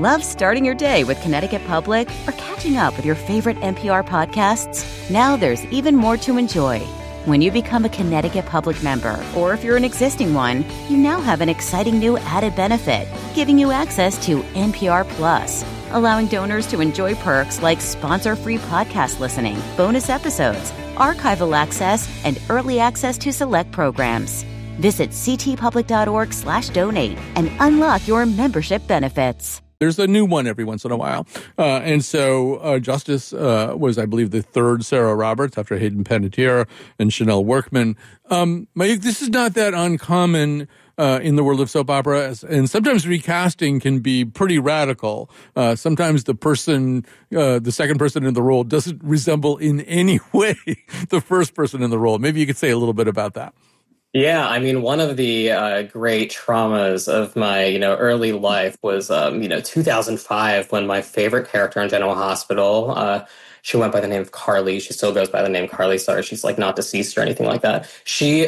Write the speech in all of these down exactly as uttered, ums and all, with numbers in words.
Love starting your day with Connecticut Public or catching up with your favorite N P R podcasts? Now there's even more to enjoy. When you become a Connecticut Public member, or if you're an existing one, you now have an exciting new added benefit, giving you access to N P R Plus, allowing donors to enjoy perks like sponsor-free podcast listening, bonus episodes, archival access, and early access to select programs. Visit ctpublic.org slash donate and unlock your membership benefits. There's a new one every once in a while. Uh, and so uh, Justice uh, was, I believe, the third Sarah Roberts after Hayden Panettiere and Chanel Workman. Um, Mayukh, this is not that uncommon uh, in the world of soap opera. And sometimes recasting can be pretty radical. Uh, sometimes the person, uh, the second person in the role doesn't resemble in any way the first person in the role. Maybe you could say a little bit about that. Yeah, I mean, one of the uh, great traumas of my, you know, early life was, um, you know, two thousand five when my favorite character in General Hospital, uh, she went by the name of Carly. She still goes by the name Carly. Sorry, she's like not deceased or anything like that. She,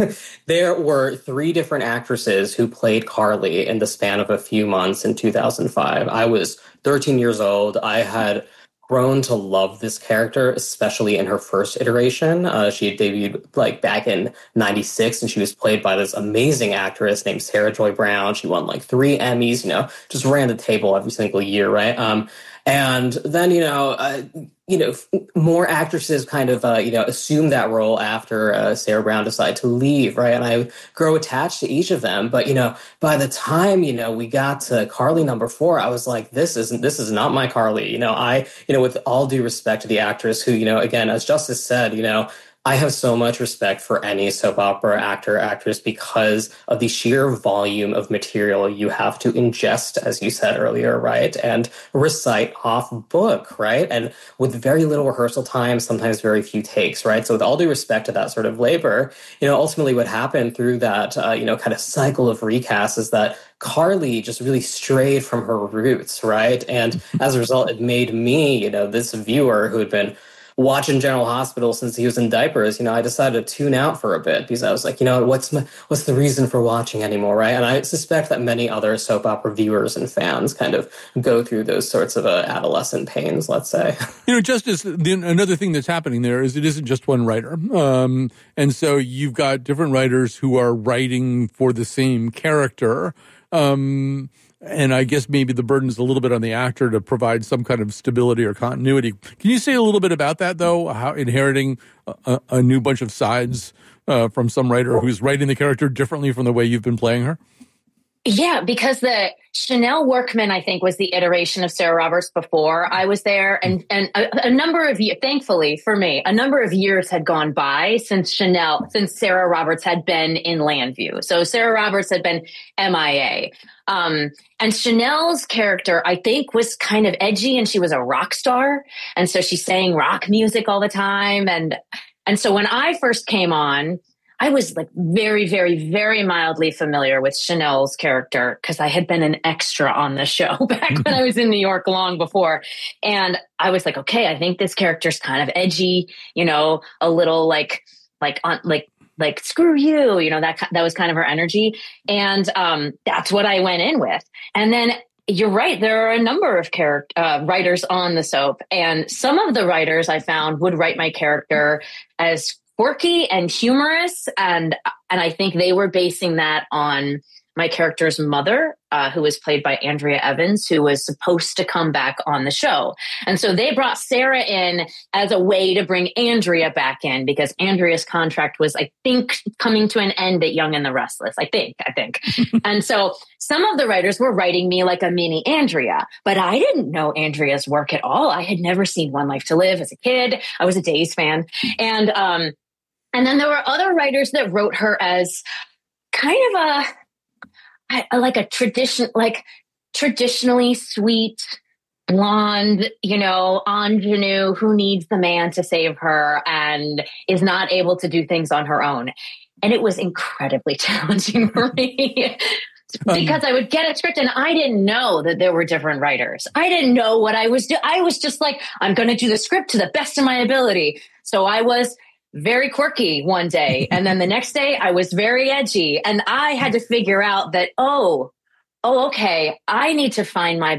there were three different actresses who played Carly in the span of a few months in two thousand five. I was thirteen years old. I had grown to love this character, especially in her first iteration. Uh, she debuted like back in ninety-six, and she was played by this amazing actress named Sarah Joy Brown. She won like three Emmys, you know, just ran the table every single year, right? Um, and then, you know, uh, you know, more actresses kind of, uh, you know, assume that role after uh, Sarah Brown decided to leave, right? And I grow attached to each of them. But, you know, by the time, you know, we got to Carly number four, I was like, this isn't, this is not my Carly. You know, I, you know, with all due respect to the actress who, you know, again, as Justice said, you know, I have so much respect for any soap opera actor, actress, because of the sheer volume of material you have to ingest, as you said earlier, right? And recite off book, right? And with very little rehearsal time, sometimes very few takes, right? So with all due respect to that sort of labor, you know, ultimately what happened through that, uh, you know, kind of cycle of recasts is that Carly just really strayed from her roots, right? And as a result, it made me, you know, this viewer who had been watching General Hospital since he was in diapers, you know, I decided to tune out for a bit because I was like, you know, what's my, what's the reason for watching anymore, right? And I suspect that many other soap opera viewers and fans kind of go through those sorts of uh, adolescent pains, let's say. You know, Justice, the, another thing that's happening there is it isn't just one writer. Um, and so you've got different writers who are writing for the same character. Um And I guess maybe the burden is a little bit on the actor to provide some kind of stability or continuity. Can you say a little bit about that, though, how inheriting a, a new bunch of sides uh, from some writer who's writing the character differently from the way you've been playing her? Yeah, because the Chanel Workman, I think, was the iteration of Sarah Roberts before I was there. And, and a, a number of years, thankfully for me, a number of years had gone by since Chanel, since Sarah Roberts had been in Landview. So Sarah Roberts had been M I A. Um, and Chanel's character, I think, was kind of edgy, and she was a rock star. And so she sang rock music all the time. And, and so when I first came on, I was like very, very, very mildly familiar with Chanel's character because I had been an extra on the show back when I was in New York long before. And I was like, okay, I think this character's kind of edgy, you know, a little like, like, on, like, like, screw you, you know, that, that was kind of her energy. And um, that's what I went in with. And then you're right. There are a number of character uh, writers on the soap. And some of the writers I found would write my character as quirky and humorous. And, and I think they were basing that on my character's mother, uh, who was played by Andrea Evans, who was supposed to come back on the show. And so they brought Sarah in as a way to bring Andrea back in because Andrea's contract was, I think, coming to an end at Young and the Restless. I think, I think. And so some of the writers were writing me like a mini Andrea, but I didn't know Andrea's work at all. I had never seen One Life to Live as a kid. I was a Days fan. And, um, and then there were other writers that wrote her as kind of a, I, like a tradition, like traditionally sweet, blonde, you know, ingenue who needs the man to save her and is not able to do things on her own. And it was incredibly challenging for me because I would get a script and I didn't know that there were different writers. I didn't know what I was doing. I was just like, I'm going to do the script to the best of my ability. So I was very quirky one day. And then the next day I was very edgy. And I had to figure out that, oh, oh, okay, I need to find my